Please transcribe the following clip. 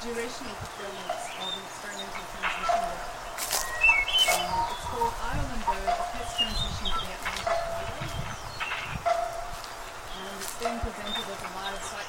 duration of performance of an experimental transmission work. It's called Ireland Bird, the test transmission for the Atlantic Highway. And it's being presented as a live